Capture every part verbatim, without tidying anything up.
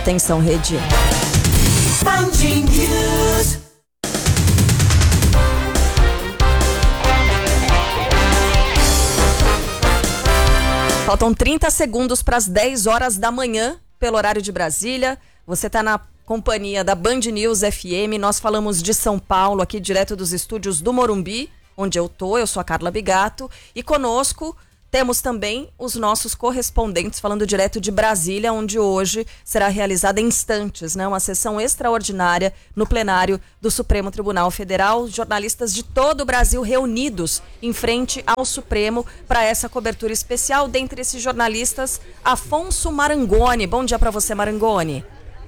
Atenção, rede. Faltam trinta segundos para as dez horas da manhã, pelo horário de Brasília. Você está na companhia da Band News F M. Nós falamos de São Paulo, aqui direto dos estúdios do Morumbi, onde eu tô. Eu sou a Carla Bigato. E conosco temos também os nossos correspondentes falando direto de Brasília, onde hoje será realizada em instantes, né, uma sessão extraordinária no plenário do Supremo Tribunal Federal. Jornalistas de todo o Brasil reunidos em frente ao Supremo para essa cobertura especial. Dentre esses jornalistas, Afonso Marangoni. Bom dia para você, Marangoni.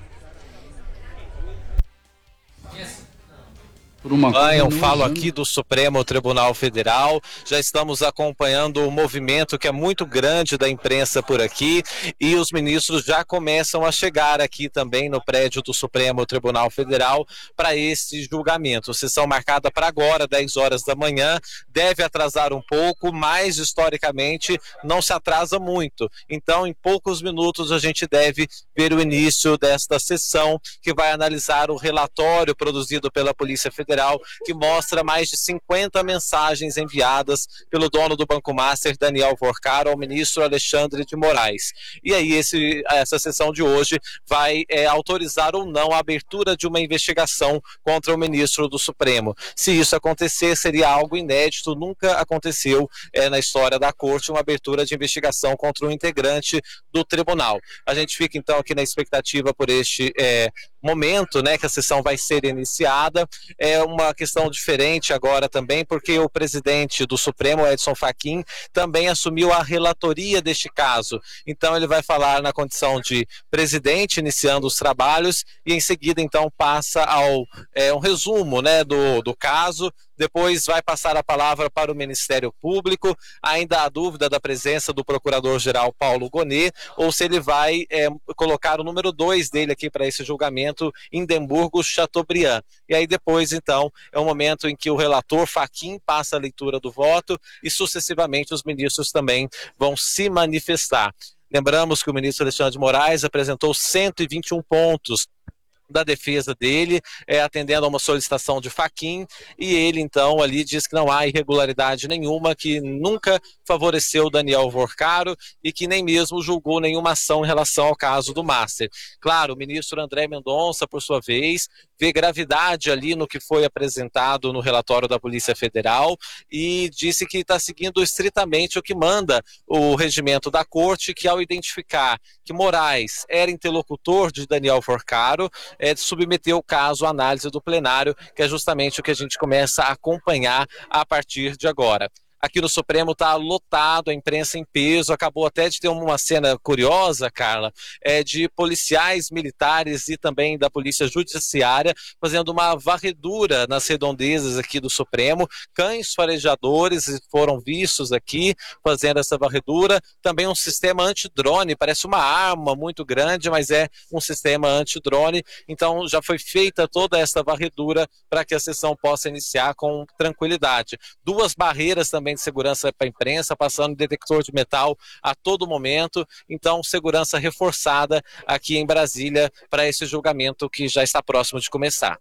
Eu falo aqui do Supremo Tribunal Federal, já estamos acompanhando o movimento que é muito grande da imprensa por aqui e os ministros já começam a chegar aqui também no prédio do Supremo Tribunal Federal para esse julgamento. Sessão marcada para agora, dez horas da manhã, deve atrasar um pouco, mas historicamente não se atrasa muito. Então, em poucos minutos a gente deve ver o início desta sessão que vai analisar o relatório produzido pela Polícia Federal, que mostra mais de cinquenta mensagens enviadas pelo dono do Banco Master, Daniel Vorcaro, ao ministro Alexandre de Moraes. E aí esse, essa sessão de hoje vai é, autorizar ou não a abertura de uma investigação contra o ministro do Supremo. Se isso acontecer, seria algo inédito, nunca aconteceu é, na história da Corte uma abertura de investigação contra um integrante do tribunal. A gente fica então aqui na expectativa por este é, momento, né, que a sessão vai ser iniciada. É uma questão diferente agora também, porque o presidente do Supremo, Edson Fachin, também assumiu a relatoria deste caso. Então ele vai falar na condição de presidente, iniciando os trabalhos, e em seguida então passa ao é, um resumo, né, do, do caso. Depois vai passar a palavra para o Ministério Público. Ainda há dúvida da presença do Procurador-Geral Paulo Gonet, ou se ele vai é, colocar o número dois dele aqui para esse julgamento, Indemburgo Chateaubriand. E aí depois, então, é o momento em que o relator Fachin passa a leitura do voto e sucessivamente os ministros também vão se manifestar. Lembramos que o ministro Alexandre de Moraes apresentou cento e vinte e um pontos da defesa dele, é, atendendo a uma solicitação de Fachin, e ele então ali diz que não há irregularidade nenhuma, que nunca favoreceu Daniel Vorcaro e que nem mesmo julgou nenhuma ação em relação ao caso do Master. Claro, o ministro André Mendonça, por sua vez, vê gravidade ali no que foi apresentado no relatório da Polícia Federal e disse que está seguindo estritamente o que manda o regimento da Corte, que ao identificar que Moraes era interlocutor de Daniel Vorcaro, é, submeteu o caso à análise do plenário, que é justamente o que a gente começa a acompanhar a partir de agora. Aqui no Supremo está lotado, a imprensa em peso, acabou até de ter uma cena curiosa, Carla, é, de policiais militares e também da Polícia Judiciária fazendo uma varredura nas redondezas aqui do Supremo. Cães farejadores foram vistos aqui fazendo essa varredura. Também um sistema antidrone, parece uma arma muito grande, mas é um sistema antidrone. Então já foi feita toda essa varredura para que a sessão possa iniciar com tranquilidade. Duas barreiras também de segurança para a imprensa, passando detector de metal a todo momento. Então, segurança reforçada aqui em Brasília para esse julgamento que já está próximo de começar.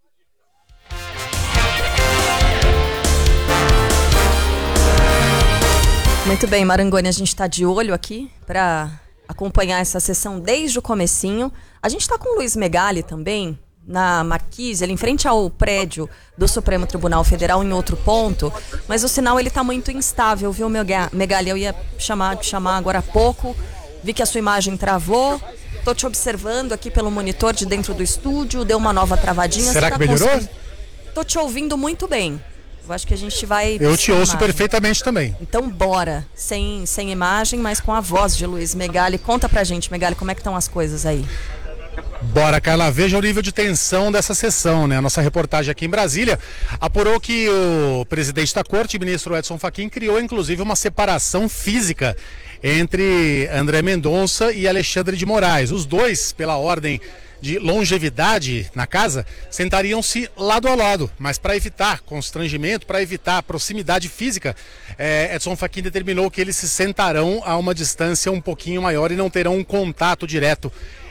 Muito bem, Marangoni, a gente está de olho aqui para acompanhar essa sessão desde o comecinho. A gente está com o Luiz Megali também, na Marquise, ali em frente ao prédio do Supremo Tribunal Federal, em outro ponto, mas o sinal ele tá muito instável, viu, Megali? Eu ia chamar, te chamar agora há pouco, vi que a sua imagem travou, tô te observando aqui pelo monitor de dentro do estúdio, deu uma nova travadinha. Será tá que melhorou? Consegui... Tô te ouvindo muito bem. Eu acho que a gente vai... Eu te ouço perfeitamente também. Então bora, sem, sem imagem, mas com a voz de Luiz Megali. Conta pra gente, Megali, como é que estão as coisas aí? Bora, Carla, veja o nível de tensão dessa sessão, né? A nossa reportagem aqui em Brasília apurou que o presidente da Corte, ministro Edson Fachin, criou inclusive uma separação física entre André Mendonça e Alexandre de Moraes. Os dois, pela ordem de longevidade na casa, sentariam-se lado a lado, mas para evitar constrangimento, para evitar proximidade física, é, Edson Fachin determinou que eles se sentarão a uma distância um pouquinho maior e não terão um contato direto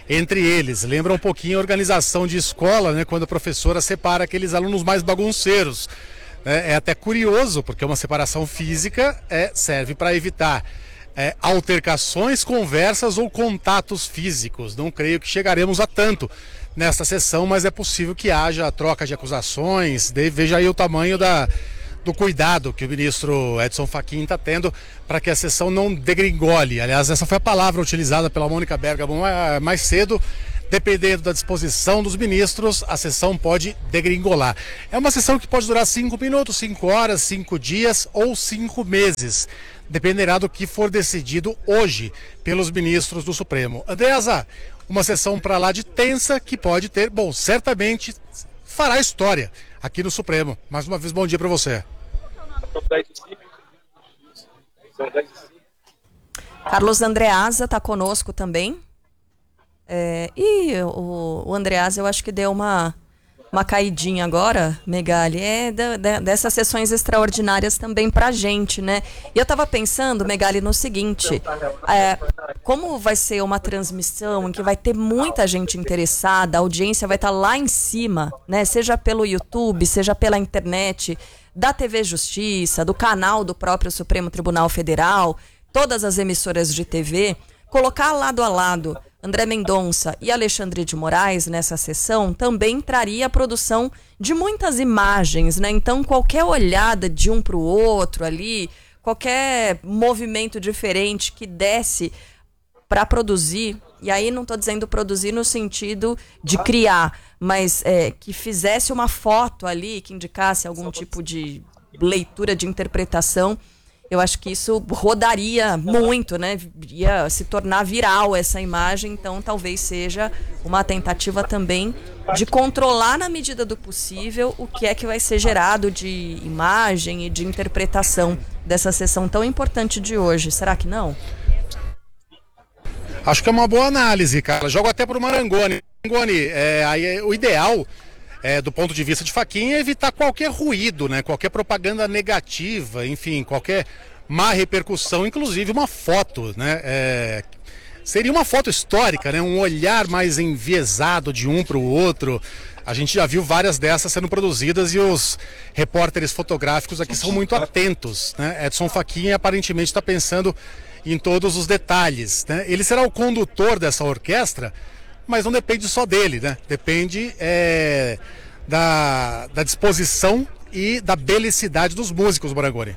entre eles. Lembra um pouquinho a organização de escola, né, quando a professora separa aqueles alunos mais bagunceiros. É, é até curioso, porque uma separação física é, serve para evitar é, altercações, conversas ou contatos físicos. Não creio que chegaremos a tanto nesta sessão, mas é possível que haja troca de acusações. Veja aí o tamanho da, do cuidado que o ministro Edson Fachin está tendo para que a sessão não degringole. Aliás, essa foi a palavra utilizada pela Mônica Bergamo mais cedo. Dependendo da disposição dos ministros, a sessão pode degringolar. É uma sessão que pode durar cinco minutos, cinco horas, cinco dias ou cinco meses. Dependerá do que for decidido hoje pelos ministros do Supremo. Andreasa, uma sessão para lá de tensa que pode ter, bom, certamente fará história aqui no Supremo. Mais uma vez, bom dia para você. Carlos Andreasa está conosco também. É, e o, o Andreasa, eu acho que deu uma, uma caidinha agora, Megali, é da, da, dessas sessões extraordinárias também pra gente, né? E eu tava pensando, Megali, no seguinte, é, como vai ser uma transmissão em que vai ter muita gente interessada, a audiência vai estar lá em cima, né? Seja pelo YouTube, seja pela internet, da T V Justiça, do canal do próprio Supremo Tribunal Federal, todas as emissoras de T V, colocar lado a lado André Mendonça e Alexandre de Moraes nessa sessão também traria a produção de muitas imagens, né? Então, qualquer olhada de um para o outro ali, qualquer movimento diferente que desse para produzir, e aí não estou dizendo produzir no sentido de criar, mas é, que fizesse uma foto ali, que indicasse algum tipo de leitura, de interpretação. Eu acho que isso rodaria muito, né? Ia se tornar viral essa imagem, então talvez seja uma tentativa também de controlar na medida do possível o que é que vai ser gerado de imagem e de interpretação dessa sessão tão importante de hoje. Será que não? Acho que é uma boa análise, cara. Jogo até para o Marangoni. Marangoni, é, aí, o ideal... É, do ponto de vista de Fachin, é evitar qualquer ruído, né? Qualquer propaganda negativa, enfim, qualquer má repercussão, inclusive uma foto, né? É, seria uma foto histórica, né? Um olhar mais enviesado de um para o outro. A gente já viu várias dessas sendo produzidas e os repórteres fotográficos aqui são muito atentos, né? Edson Fachin aparentemente está pensando em todos os detalhes, né? Ele será o condutor dessa orquestra, mas não depende só dele, né? Depende é, da, da disposição e da belicidade dos músicos, Marangoni.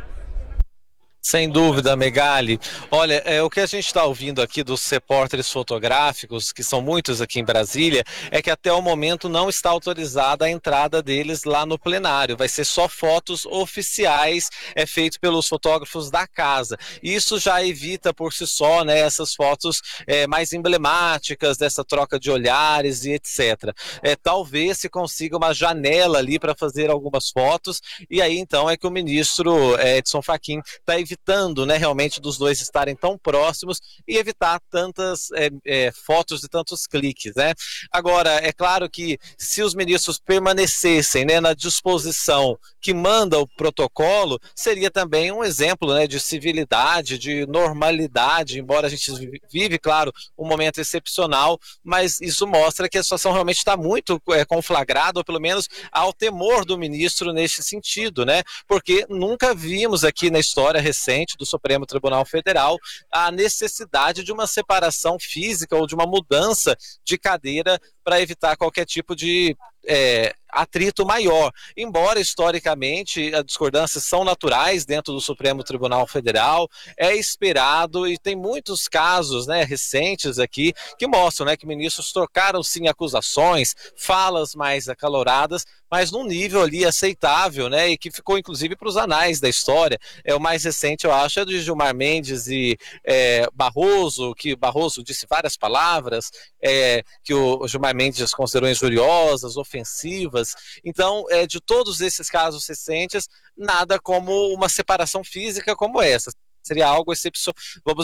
Sem dúvida, Megali. Olha, é, o que a gente está ouvindo aqui dos repórteres fotográficos, que são muitos aqui em Brasília, é que até o momento não está autorizada a entrada deles lá no plenário. Vai ser só fotos oficiais, é feito pelos fotógrafos da casa. Isso já evita por si só, né, essas fotos é, mais emblemáticas dessa troca de olhares e etcétera. É, talvez se consiga uma janela ali para fazer algumas fotos, e aí então é que o ministro é, Edson Fachin está evitando evitando, né, realmente dos dois estarem tão próximos e evitar tantas é, é, fotos e tantos cliques, né? Agora, é claro que se os ministros permanecessem, né, na disposição que manda o protocolo, seria também um exemplo, né, de civilidade, de normalidade, embora a gente vive, claro, um momento excepcional, mas isso mostra que a situação realmente está muito é, conflagrada, ou pelo menos há o temor do ministro nesse sentido, né? Porque nunca vimos aqui na história recente do Supremo Tribunal Federal a necessidade de uma separação física ou de uma mudança de cadeira para evitar qualquer tipo de é, atrito maior. Embora historicamente as discordâncias são naturais dentro do Supremo Tribunal Federal, é esperado e tem muitos casos, né, recentes aqui que mostram, né, que ministros trocaram sim acusações, falas mais acaloradas, mas num nível ali aceitável, né, e que ficou inclusive para os anais da história. É o mais recente, eu acho, é do Gilmar Mendes e é, Barroso, que Barroso disse várias palavras é, que o Gilmar Mendes considerou injuriosas, ofensivas. Então, é, de todos esses casos recentes, nada como uma separação física como essa. Seria algo excepcional. Vamos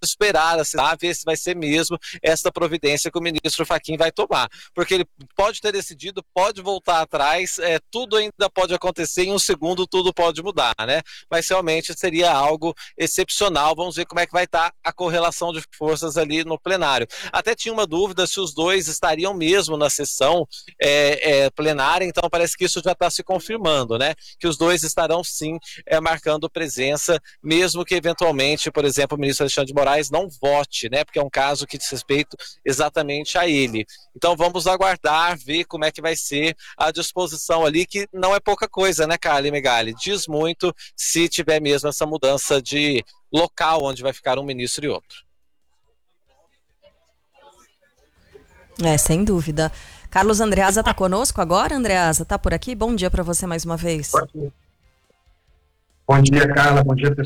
esperar, assim, ver se vai ser mesmo essa providência que o ministro Fachin vai tomar, porque ele pode ter decidido, pode voltar atrás, é, tudo ainda pode acontecer, em um segundo tudo pode mudar, né? Mas realmente seria algo excepcional. Vamos ver como é que vai estar a correlação de forças ali no plenário. Até tinha uma dúvida se os dois estariam mesmo na sessão é, é, plenária, então parece que isso já está se confirmando, né? Que os dois estarão sim é, marcando presença, mesmo que eventualmente, por exemplo, o ministro Alexandre de Moraes não vote, né? Porque é um caso que diz respeito exatamente a ele. Então vamos aguardar, ver como é que vai ser a disposição ali, que não é pouca coisa, né, Carla e Megali? Diz muito se tiver mesmo essa mudança de local onde vai ficar um ministro e outro. É, sem dúvida. Carlos Andreasa está conosco agora, Andreasa? Está por aqui? Bom dia para você mais uma vez. Bom dia, Carla. Bom dia, pessoal.